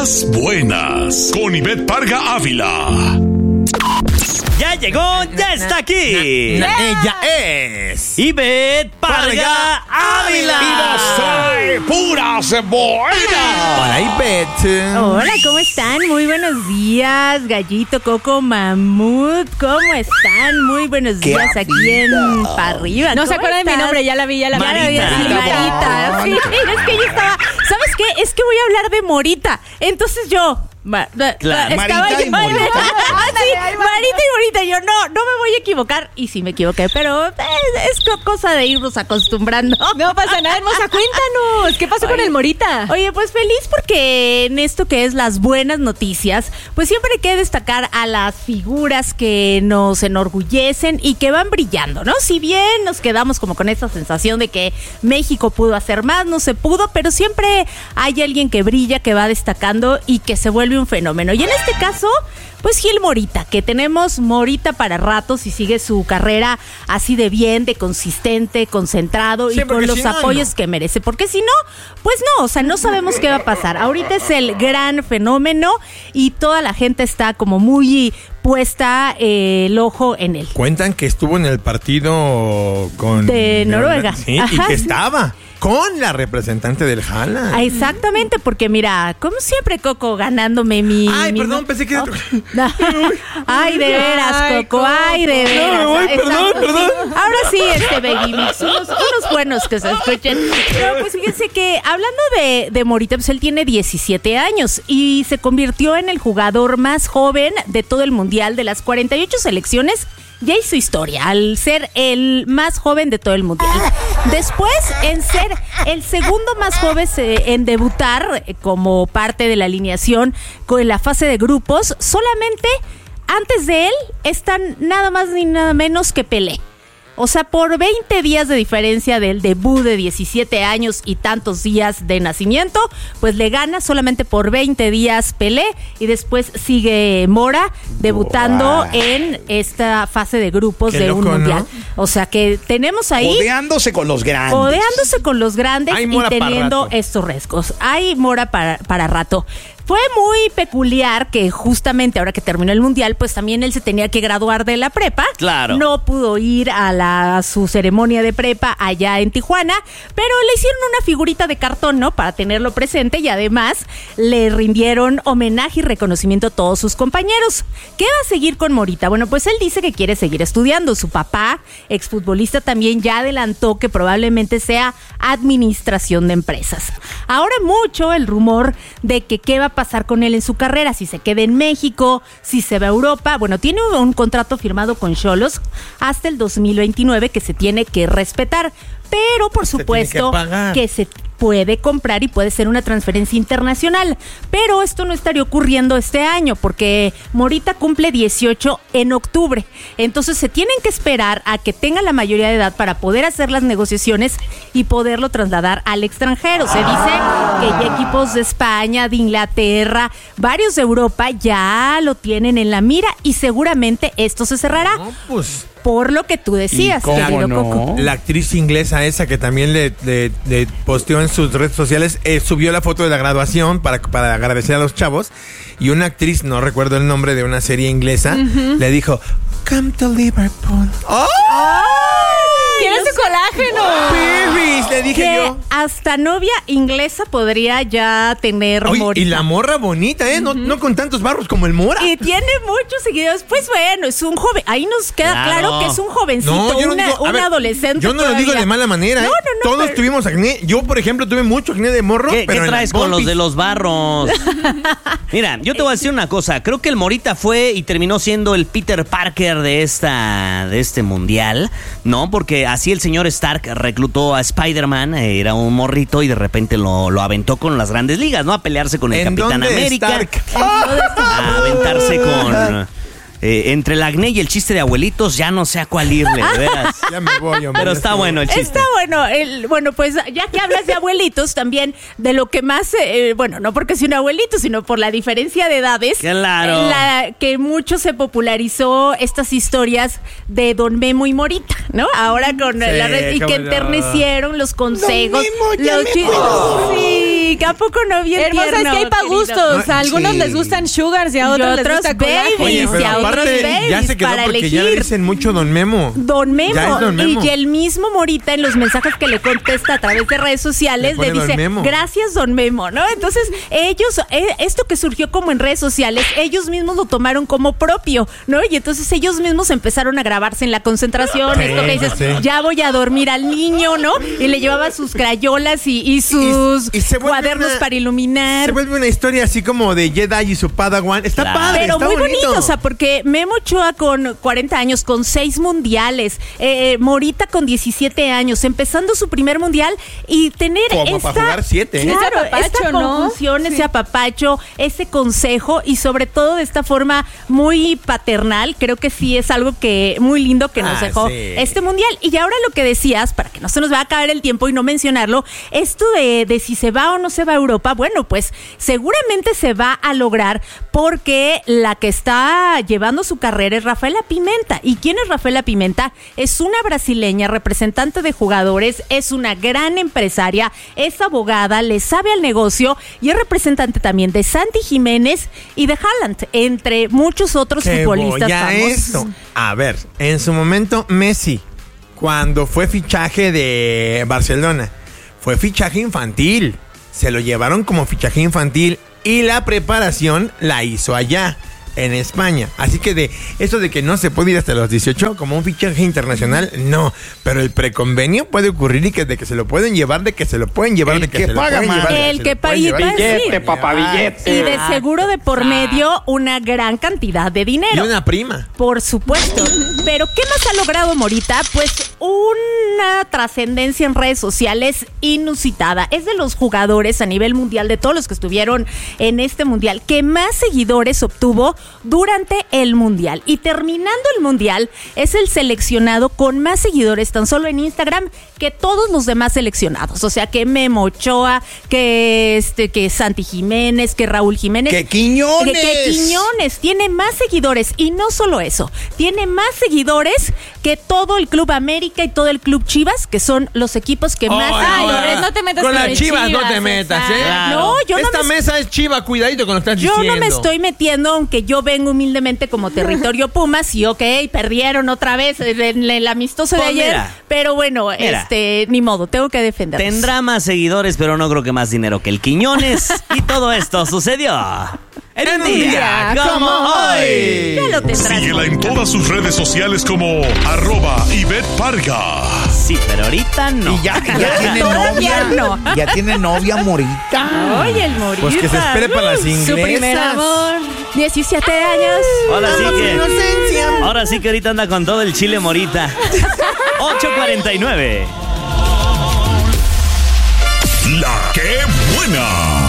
Las buenas, con Ivette Parga Ávila. Ya llegó, ya está aquí. Ella es Ivette Parga Ávila. Y no soy pura cebolla. Hola, Ivette. Hola, ¿cómo están? Muy buenos días, Gallito, Coco, Mamut. ¿Cómo están? Muy buenos días aquí en Pa' Arriba. No se acuerdan de mi nombre, ya la vi. Marita. Marita. Sí, es que yo estaba... ¿Sabes qué? Es que voy a hablar de Morita. Entonces yo... Claro. Marita y Morita. Sí, Marita y Morita. Yo no me voy a equivocar. Y sí me equivoqué, pero es cosa de irnos acostumbrando. No pasa nada, hermosa, cuéntanos. ¿Qué pasó con el Morita? Oye, pues feliz porque en esto que es las buenas noticias, pues siempre hay que destacar a las figuras que nos enorgullecen y que van brillando, ¿no? Si bien nos quedamos como con esa sensación de que México pudo hacer más, no se pudo, pero siempre hay alguien que brilla, que va destacando y que se vuelve un fenómeno. Y en este caso, pues Gil Morita, que tenemos Morita para ratos y sigue su carrera así de bien, de consistente, concentrado y con los apoyos que merece. Porque si no, pues no, o sea, no sabemos qué va a pasar. Ahorita es el gran fenómeno y toda la gente está como muy puesta el ojo en él. Cuentan que estuvo en el partido de Noruega. Sí, ajá, y que sí. Estaba con la representante del Jala. Ah, exactamente, porque mira, como siempre, Coco, ganándome mi... Ay, perdón, pensé que era otro. Ay, de veras, Coco, ay, de veras. No, ay, perdón. Ahora sí, Baby Mix, unos buenos que se escuchen. Pero pues fíjense que hablando de Morita, pues él tiene 17 años y se convirtió en el jugador más joven de todo el mundial. De las 48 selecciones, ya hizo historia al ser el más joven de todo el mundial. Después, en ser el segundo más joven en debutar como parte de la alineación con la fase de grupos, solamente antes de él están nada más ni nada menos que Pelé. O sea, por 20 días de diferencia del debut de 17 años y tantos días de nacimiento, pues le gana solamente por 20 días Pelé y después sigue Mora debutando en esta fase de grupos de un mundial. ¿No? O sea que tenemos ahí... Codeándose con los grandes. Y teniendo estos riesgos. Hay Mora para rato. Fue muy peculiar que justamente ahora que terminó el mundial, pues también él se tenía que graduar de la prepa. Claro. No pudo ir a su ceremonia de prepa allá en Tijuana, pero le hicieron una figurita de cartón, ¿no? Para tenerlo presente y además le rindieron homenaje y reconocimiento a todos sus compañeros. ¿Qué va a seguir con Morita? Bueno, pues él dice que quiere seguir estudiando. Su papá, exfutbolista, también ya adelantó que probablemente sea administración de empresas. Ahora mucho el rumor de que qué va a pasar con él en su carrera, si se queda en México, si se va a Europa. Bueno, tiene un contrato firmado con Xolos hasta el 2029 que se tiene que respetar, pero por supuesto que se puede comprar y puede ser una transferencia internacional, pero esto no estaría ocurriendo este año porque Morita cumple 18 en octubre, entonces se tienen que esperar a que tenga la mayoría de edad para poder hacer las negociaciones y poderlo trasladar al extranjero. Se dice que ya equipos de España, de Inglaterra, varios de Europa ya lo tienen en la mira y seguramente esto se cerrará. No, pues... Por lo que tú decías, querido Coco. La actriz inglesa esa que también le posteó en sus redes sociales, subió la foto de la graduación para agradecer a los chavos. Y una actriz, no recuerdo el nombre, de una serie inglesa, le dijo, come to Liverpool. ¡Oh! ¿Quieres su colágeno? Perris, le dije que yo. hasta novia inglesa podría ya tener Morita. Y la morra bonita, no con tantos barros como el Mora. Y tiene muchos seguidores. Pues bueno, es un joven. Ahí nos queda claro que es un jovencito, un adolescente. Yo no lo digo de mala manera. Todos tuvimos acné. Yo, por ejemplo, tuve mucho acné de morro. ¿Qué traes con los de los barros? Mira, yo te voy a decir una cosa. Creo que el Morita fue y terminó siendo el Peter Parker de este mundial, ¿no? Porque así el señor Stark reclutó a Spider-Man, era un morrito y de repente lo aventó con las grandes ligas, ¿no? A pelearse con el Capitán América. A aventarse con... entre el acné y el chiste de abuelitos, ya no sé a cuál irle, de veras. Ya me voy, hombre. Pero está bueno el chiste. Está bueno. Bueno, pues ya que hablas de abuelitos, también de lo que más, bueno, no porque sea un abuelito, sino por la diferencia de edades. Claro. Que mucho se popularizó estas historias de Don Memo y Morita, ¿no? Ahora con la red, y que enternecieron los consejos. Don Memo, ya Sí, Sí, ¿a poco no bien Hermosa, es tierno, que hay para querido? gustos. A algunos Sí. les gustan sugars y a Y otros les otros gusta babies. colágeno. Oye, Sí, pero a otros aparte ya babies se quedó para porque ya le elegir. dicen mucho Don Memo. Don Memo. Ya es Don Memo. Y el mismo Morita en los mensajes que le contesta a través de redes sociales Le pone le dice, Don Memo. gracias Don Memo, ¿no? Entonces ellos, esto que surgió como en redes sociales, ellos mismos lo tomaron como propio, ¿no? Y entonces ellos mismos empezaron a grabarse en la concentración, Sí, esto que dices, sí. ya voy a dormir al niño, ¿no? Y le llevaba sus crayolas y sus Y se vuelve cuadernos una- para iluminar. Se vuelve una historia así como de Jedi y su Padawan. Está Claro. padre, Pero está muy bonito, o sea, porque Memo Ochoa con 40 años, con 6 mundiales, Morita con 17 años, empezando su primer mundial y tener Como para jugar 7, ¿eh? claro, Ese apapacho, esta ¿no? confusión, ese apapacho, ese consejo y sobre todo de esta forma muy paternal, creo que sí es algo que muy lindo que nos dejó sí. este mundial. Y ahora lo que decías, para que no se nos va a acabar el tiempo y no mencionarlo, esto de si se va o no se va a Europa, bueno, pues seguramente se va a lograr porque la que está llevando su carrera es Rafaela Pimenta. ¿Y quién es Rafaela Pimenta? Es una brasileña, representante de jugadores, es una gran empresaria, es abogada, le sabe al negocio y es representante también de Santi Jiménez y de Haaland, entre muchos otros ¿Qué futbolistas voy a famosos. esto? A ver, en su momento Messi, cuando fue fichaje de Barcelona, fue fichaje infantil. Se lo llevaron como fichaje infantil y la preparación la hizo allá, en España. Así que de eso de que no se puede ir hasta los 18 como un fichaje internacional, no. Pero el preconvenio puede ocurrir y que de que se lo pueden llevar, de que se lo pueden llevar, El de que que se lo paga pueden más. llevar. de El se que lo pueden paga llevar. Billete, papá, billete. Y de seguro de por medio una gran cantidad de Y dinero. una prima. Por supuesto. Pero ¿qué más ha logrado Morita? Pues una trascendencia en redes sociales inusitada. Es de los jugadores a nivel mundial, de todos los que estuvieron en este mundial, que más seguidores obtuvo durante el mundial. Y terminando el mundial, es el seleccionado con más seguidores tan solo en Instagram que todos los demás seleccionados. O sea, que Memo Ochoa, que Santi Jiménez, que Raúl Jiménez. ¡Que Quiñones! Que Quiñones tiene más seguidores. Y no solo eso, tiene más seguidores que todo el Club América y todo el Club Chivas, que son los equipos que más seguidores. no te metas con con las mis Chivas, no te Chivas, metas, ¿eh? exacto. No, yo no Esta me- mesa es Chiva, cuidadito con lo que estás Yo diciendo. no me estoy metiendo, aunque yo vengo humildemente como territorio Pumas y perdieron otra vez en el amistoso de Pues ayer, mira. pero bueno, Mira. ni modo, tengo que defenderlos. Tendrá más seguidores, pero no creo que más dinero que el Quiñones. Y todo esto sucedió en un día como hoy. Ya lo tendrás. Síguela en todas sus redes sociales como @Ivette Parga. Sí, pero ahorita no. Y ya tiene Todavía novia. no. Ya tiene novia Morita. Oye, el Morita. Pues que se espere para las inglesas. Su primer amor. 17 años. Ahora sí que. Inocencia. Ahora sí que ahorita anda con todo el chile Morita. 8:49. La que buena.